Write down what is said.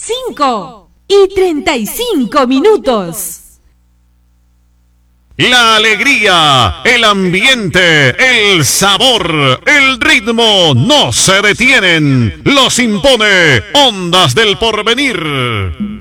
5:35. La alegría, el ambiente, el sabor, el ritmo no se detienen. Los impone Ondas del Porvenir.